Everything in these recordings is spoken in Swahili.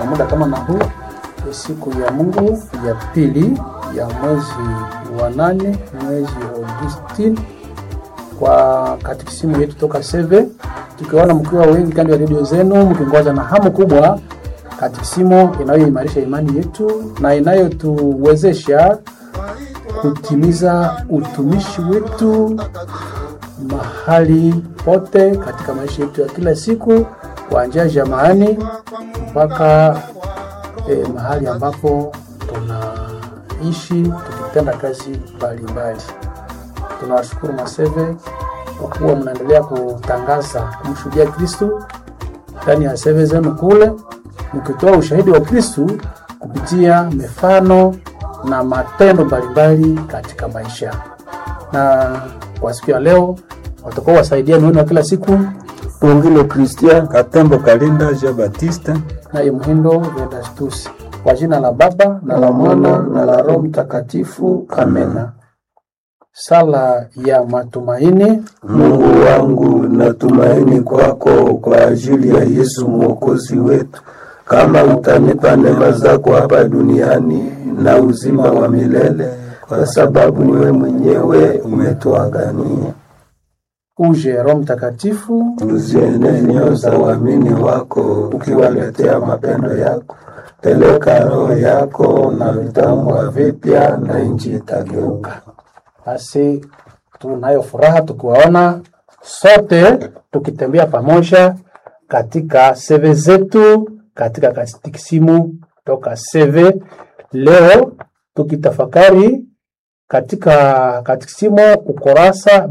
Kwa muda kama na huu, siku ya Mungu ya pili ya mwezi wa 8 mwezi Agosti, kwa katikisimu yetu toka Seve, tukiona mkiwa wengi kando ya redio zenu mkingoja na hamu kubwa katikisimu inayoimarisha imani yetu na inayotuwezesha kutimiza utumishi wetu mahali pote katika maisha yetu ya kila siku, kuanzia jamaani mpaka mahali ambapo tunaishi tukitenda kazi mbalimbali. Tunawashukuru Maseve kwa kuwa mnaendelea kutangaza kumshuhudia Kristo ndani ya Seve zenu kule, mkitoa ushahidi wa Kristo kupitia mifano na matendo mbalimbali katika maisha. Na kwa siku ya leo watakuwa wasaidia wenu wa kila siku Pongilo Christian Katembo Kalinda Jean Baptiste na Muhindo Vedastus. Kwa jina la Baba na la Mwana na la Roho Mtakatifu. Amena. Sala ya matumaini. Mungu wangu, natumaini kwako kwa ajili ya Yesu Mwokozi wetu. Kama utanipa neema zako hapa duniani na uzima wa milele, kwa sababu wewe mwenyewe umetuagania. Uje Roho Mtakatifu, uzienee nyoyo za waamini wako, ukiwaletea mapendo yako. Peleka roho yako na vitambo vipya na nchi itageuka. Basi tunayo furaha tukiwaona sote tukitembea pamoja katika Seve zetu, katika katikisimu toka Seve. Leo tukitafakari katika katikisimu ukurasa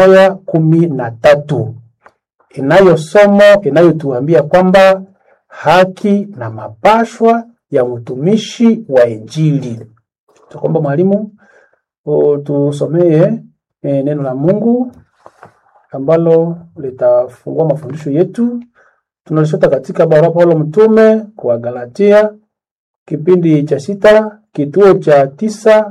113 inayotuambia kwamba haki na mapashwa ya mtumishi wa Injili. Tukomba mwalimu tusomee neno la Mungu ambalo litafungua mafundisho yetu. Tunalishota katika barua Paulo mtume kwa Galatia, kipindi cha 6, kituo cha 6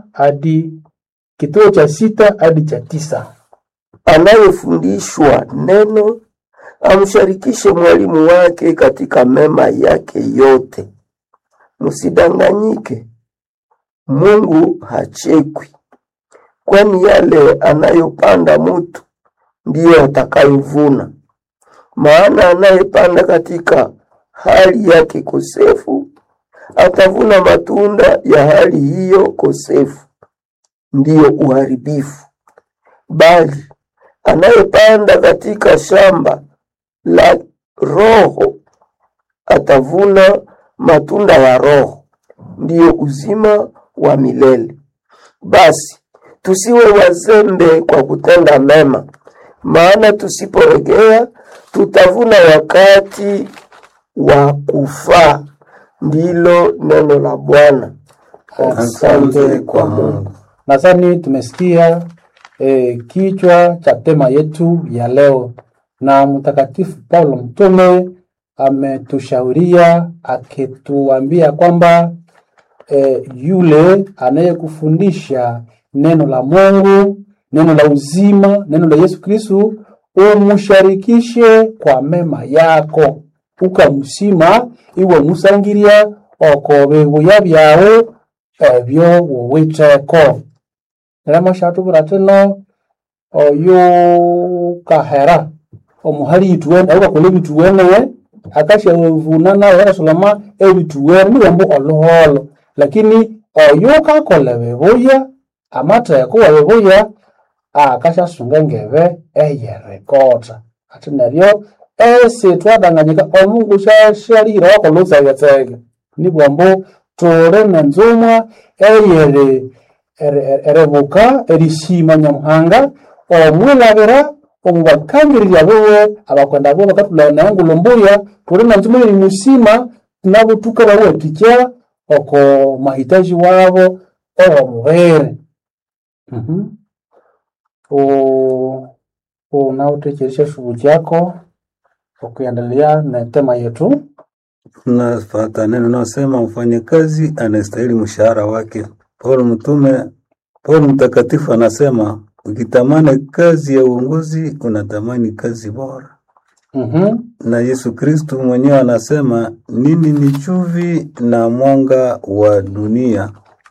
hadi cha 9. Anayefundishwa neno amsharikishe mwalimu wake katika mema yake yote. Msidanganyike, Mungu hachekwi, kwani yale anayopanda mtu ndiyo atakayovuna. Maana anayepanda katika hali yake kosefu atavuna matunda ya hali hiyo kosefu, ndiyo uharibifu. Bali anayepanda katika shamba la Roho atavuna matunda ya Roho, ndiyo uzima wa milele. Basi tusiwe wazembe kwa kutenda mema, maana tusiporegea tutavuna wakati wa kufaa. Ndilo neno la Bwana. Asante kwa Mungu. Nadhani tumesikia kichwa cha tema yetu ya leo, na Mtakatifu Paulo mtume ametushauria akituambia kwamba yule anayekufundisha neno la Mungu, neno la uzima, neno la Yesu Kristo, umsharikishe kwa mema yako, ukamusima iwe musangiria okobe byawe ebyo woweteko. Nalama shatu burateno oyo kahera omuhali ituwene aba kole bituwene akasha vunana wera solama ebituwene yambo oloholo, lakini oyo kakola beboya amata yako beboya akasha sunga ngebe eyerekota atinaryo ese twadanganyika omungu shalira wakoloza yatege nibwambo tore nenzumwa erebuka erishima nyamuhanga omwilabira omubakangirira bowe abakwenda bo bakatulana ngulomboya tore nanzumwa eri musima nabo tukaba ticha oko mahitaji wabo omubere. Unaotekelesha shughuli yako ukiendelea na tema yetu. Tunafuata neno nasema mfanyakazi anastahili mshahara wake. Paulo mtakatifu anasema ukitamani kazi ya uongozi unatamani kazi bora. Na Yesu Kristo mwenyewe anasema nini ni chumvi na mwanga wa dunia.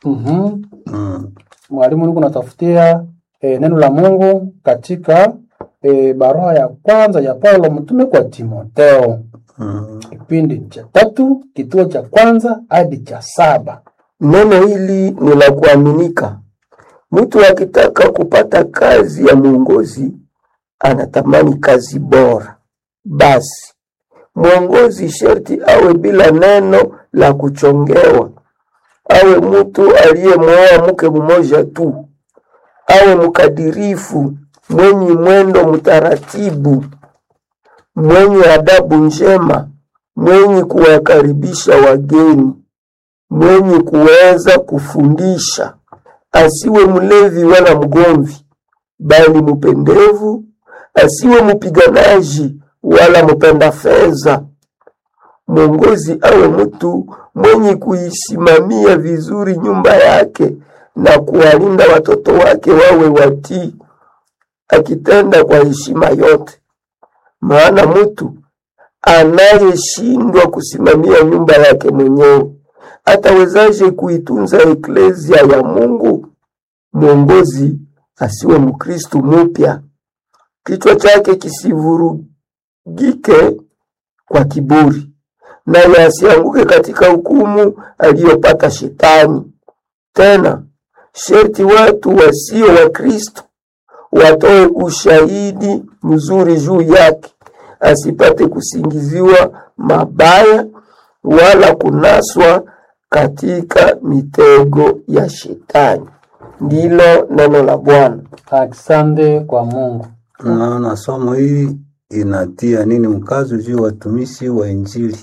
Mwalimu niko natafutia neno la Mungu katika barua ya kwanza ya Paulo mtume kwa Timotheo. Kipindi cha 3 kituo cha kwanza hadi cha 7. Neno hili ni la kuaminika. Mtu akitaka kupata kazi ya mwongozi anatamani kazi bora. Basi mwongozi sharti awe bila neno la kuchongewa, awe mtu aliyemwoa mke mmoja tu, awe mkadirifu, mwenye mwendo mtaratibu, mwenye adabu njema, mwenye kuwakaribisha wageni, mwenye kuweza kufundisha, asiwe mlevi wala mgomvi, bali mpendevu, asiwe mpiganaji wala mpenda fedha. Mwongozi awe mtu mwenye kuisimamia vizuri nyumba yake na kuwalinda watoto wake wawe watii, akitenda kwa heshima yote. Maana mtu anayeshindwa kusimamia nyumba yake mwenyewe atawezaje kuitunza eklezia ya Mungu? Mwongozi asiwe Mkristo mpya, kichwa chake kisivurugike kwa kiburi, naye asianguke katika hukumu aliyopata Shetani. Tena sharti watu wasio wa Kristo watoe ushahidi mzuri juu yake, asipate kusingiziwa mabaya wala kunaswa katika mitego ya Shetani. Ndilo neno la Bwana. Asante kwa Mungu. Naona somo hili inatia nini mkazo juu watumishi wa Injili.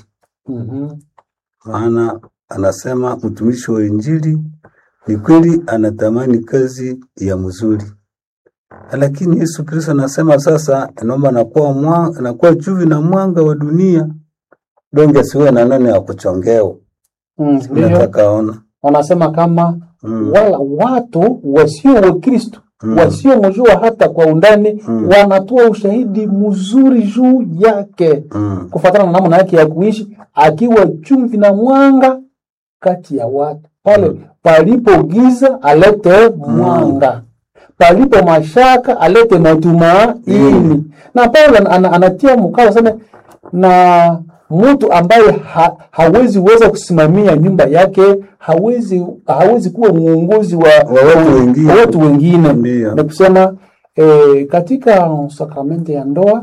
Maana anasema mtumishi wa Injili ni kweli anatamani kazi ya mzuri. Lakini Yesu Kristo anasema sasa naomba nakuwa chumvi na mwanga wa dunia. Donge siwe na neno ya kuchongewa. Nataka ona. Wanasema kama wala watu wasio wa Kristo, wasio mjua hata kwa undani, wanatoa ushahidi mzuri juu yake. Kufuatana na namna yake ya kuishi, akiwa chumvi na mwanga kati ya watu. Pale palipo giza alete mwanga. Palipo mashaka alete matumaini. Na Paulo anatia mkazo sana na mtu ambaye hawezi kusimamia nyumba yake, hawezi kuwa muongozi wa watu wengine. Na kusema katika sakramenti ya ndoa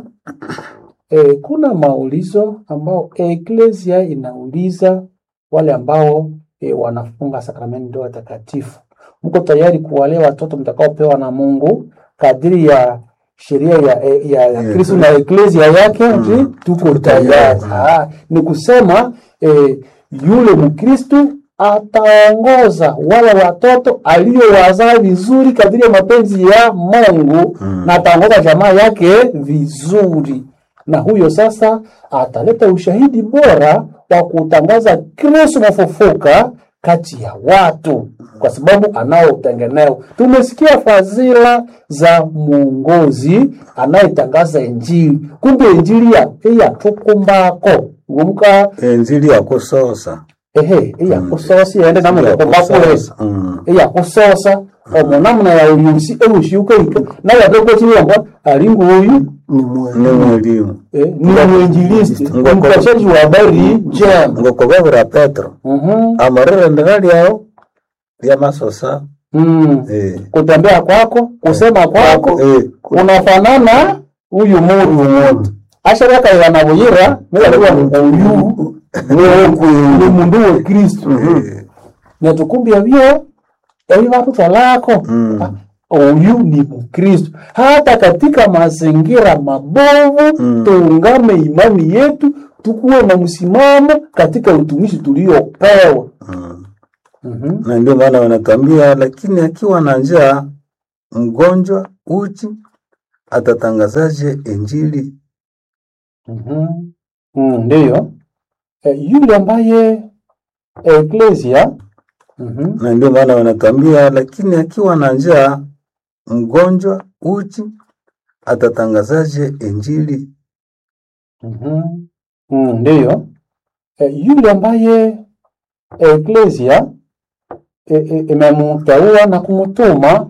kuna maulizo ambao eklezia inauliza wale ambao wanafunga sakramenti ndoa takatifu. Mko tayari kuwalea watoto mtakaopewa na Mungu kadiri ya sheria ya Kristo na eklezia yake? Tuko tayari. Ni kusema yule Mkristo ataongoza wale watoto aliyowazaa vizuri kadiri ya mapenzi ya Mungu, na ataongoza jamaa yake vizuri. Na huyo sasa ataleta ushahidi bora wa kutangaza Kristo mfufuka kati ya watu, kwa sababu anao utengeneo. Tumesikia fadhila za muongozi anayetangaza Injili. Kumbe Injili ya tukumbako ngumka Injili ya kusosa ya kusosa yaende namna ya kumbako ya kusosa namna ya uliusi ushuka na ya doko chini hapo alingu huyu ni mwalimu ni mwinjilisti, mpashaji wa habari njema. Ngokobera Petro amarere ndani yao ya masosa kutembea kwako, kusema kwako unafanana huyu mtu ashiraka yanabuyira ndio huyu ni mundu wa Kristo. Na tukumbia vyo watu talako huyu ni Mkristo. Hata katika mazingira mabovu tuungame imani yetu, tukuwe na msimamo katika utumishi tuliopewa. Na ndio maana wanatambia, lakini akiwa na njaa, mgonjwa, uchi, atatangazaje Injili? Ndio yule ambaye eklezia na ndio maana wanatambia, lakini akiwa na njaa, mgonjwa, uchi, atatangazaje Injili? Ndiyo. Yule ambaye Eklesia imemteua na kumtuma